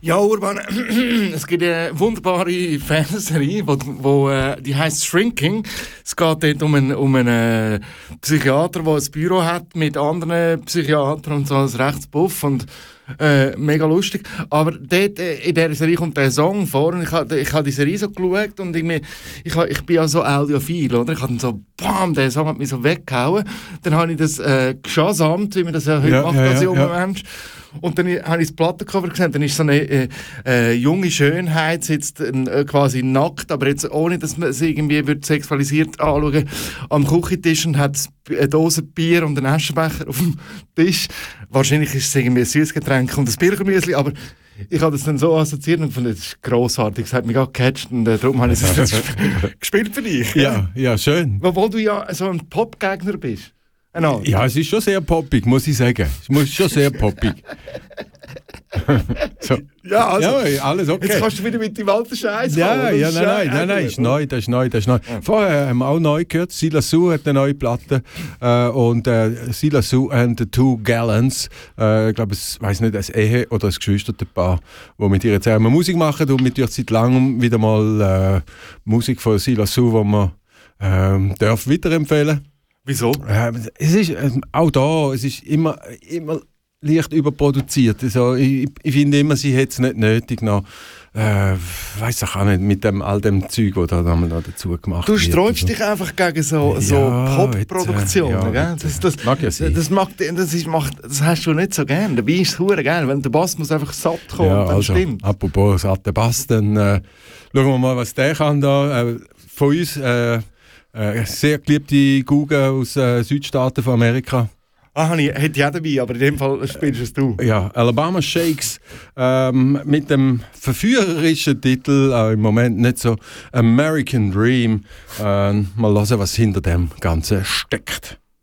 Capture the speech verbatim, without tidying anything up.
Ja, Urban, es gibt eine wunderbare Fernsehserie, wo, wo, äh, die heisst Shrinking. Es geht dort um einen, um einen Psychiater, der ein Büro hat mit anderen Psychiatern und so als Rechtsbuff und äh, mega lustig. Aber dort äh, in dieser Serie kommt der Song vor und ich habe ich ha die Serie so geschaut und irgendwie, ich, ha, ich bin ja so audiophil, oder? Ich habe dann so, bam, der Song hat mich so weggehauen. Dann habe ich das äh, geschasamt, wie man das ja heute ja, macht ja, als ja, junger ja. Mensch. Und dann habe ich das Plattencover gesehen, dann ist so eine äh, äh, junge Schönheit, sitzt äh, quasi nackt, aber jetzt ohne, dass man sie irgendwie wird sexualisiert anschauen, am Küchentisch und hat eine Dose Bier und einen Aschenbecher auf dem Tisch. Wahrscheinlich ist es irgendwie ein süßes Getränk und ein Birchermüsli, aber ich habe das dann so assoziiert und fand, das ist grossartig, es hat mich auch gecatcht und äh, darum habe ich es jetzt gespielt für dich. Ja, ja, schön. Obwohl du ja so ein Pop-Gegner bist. Genau. Ja, es ist schon sehr poppig, muss ich sagen. Es ist schon sehr poppig. so. Ja, also, ja, alles okay. Jetzt kannst du wieder mit dem alten Scheiß Ja, kommen. ja, nein, nein, nein, nein, ist neu, das ist neu, das ist neu. Ja. Vorher haben wir auch neu gehört, Silas Su hat eine neue Platte äh, und äh, Silas Su and the Two Gallants, äh, ich glaube, es weiß nicht, ein Ehe- oder ein Geschwisterpaar, die mit ihr zusammen Musik machen und mit ihr seit langem wieder mal äh, Musik von Silas Su, die man äh, darf weiterempfehlen. Wieso? Äh, es ist äh, auch da, es ist immer, immer leicht überproduziert. Also, ich, ich finde immer, sie hätte es nicht nötig noch, äh, weiß ich auch nicht, mit dem, all dem Zeug, das da noch dazu gemacht du wird. Du sträubst dich einfach gegen so, so ja, Pop-Produktionen, äh, ja, das, das, mag ja sein. Das, macht, das, ist, macht, das hast du nicht so gern. Dabei ist es verdammt geil, wenn der Bass muss einfach satt kommen, ja, dann also, stimmt. Apropos satte Bass, dann äh, schauen wir mal, was der kann da. Äh, von uns äh, äh, sehr geliebte Google aus äh, Südstaaten von Amerika. Ah, ich, hätte ich auch dabei, aber in dem Fall spielst es du. Ja, Alabama Shakes ähm, mit dem verführerischen Titel, äh, im Moment nicht so, American Dream. Äh, mal hören, was hinter dem Ganzen steckt.